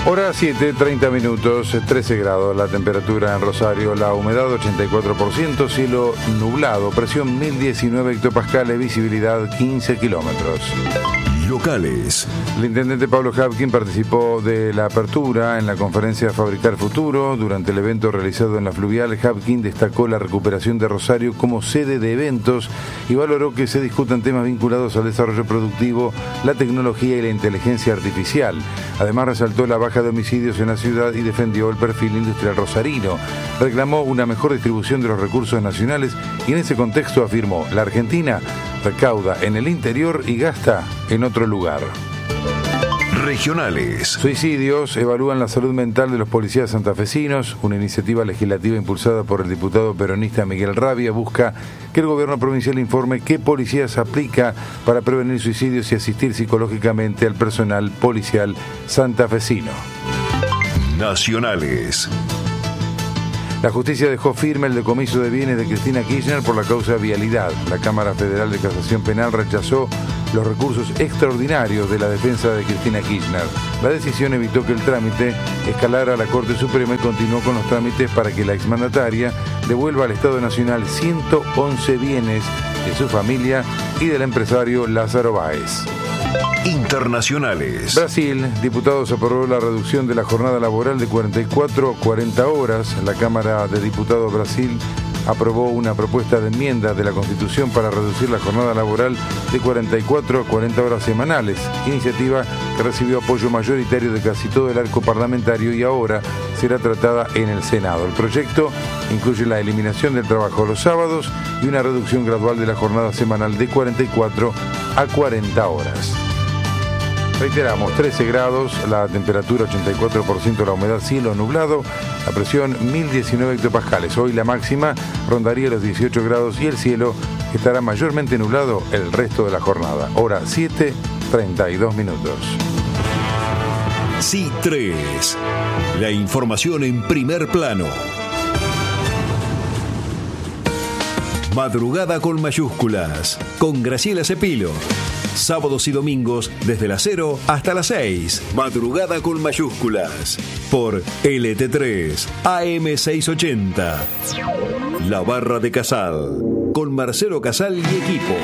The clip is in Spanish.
Hora 7:30 minutos, 13 grados la temperatura en Rosario, la humedad 84%, cielo nublado, presión 1019 hectopascales, visibilidad 15 kilómetros. Locales. El intendente Pablo Habkin participó de la apertura en la conferencia Fabricar Futuro. Durante el evento realizado en la Fluvial, Habkin destacó la recuperación de Rosario como sede de eventos y valoró que se discutan temas vinculados al desarrollo productivo, la tecnología y la inteligencia artificial. Además, resaltó la baja de homicidios en la ciudad y defendió el perfil industrial rosarino. Reclamó una mejor distribución de los recursos nacionales y en ese contexto afirmó: la Argentina recauda en el interior y gasta en otro lugar. Regionales. Suicidios evalúan la salud mental de los policías santafesinos. Una iniciativa legislativa impulsada por el diputado peronista Miguel Rabia busca que el gobierno provincial informe qué policías aplica para prevenir suicidios y asistir psicológicamente al personal policial santafesino. Nacionales. La justicia dejó firme el decomiso de bienes de Cristina Kirchner por la causa vialidad. La Cámara Federal de Casación Penal rechazó los recursos extraordinarios de la defensa de Cristina Kirchner. La decisión evitó que el trámite escalara a la Corte Suprema y continuó con los trámites para que la exmandataria devuelva al Estado Nacional 111 bienes de su familia y del empresario Lázaro Báez. Internacionales. Brasil, diputados aprobó la reducción de la jornada laboral de 44 a 40 horas. La Cámara de Diputados Brasil aprobó una propuesta de enmienda de la Constitución para reducir la jornada laboral de 44 a 40 horas semanales, iniciativa que recibió apoyo mayoritario de casi todo el arco parlamentario y ahora será tratada en el Senado. El proyecto incluye la eliminación del trabajo los sábados y una reducción gradual de la jornada semanal de 44 a 40 horas. Reiteramos, 13 grados, la temperatura 84%, la humedad cielo nublado, la presión 1019 hectopascales. Hoy la máxima rondaría los 18 grados y el cielo estará mayormente nublado el resto de la jornada. Hora 7:32 minutos. C3. La información en primer plano. Madrugada con mayúsculas, con Graciela Cepilo. Sábados y domingos desde las 0 hasta las 6. Madrugada con mayúsculas. Por LT3 AM680. La Barra de Casal. Con Marcelo Casal y equipo.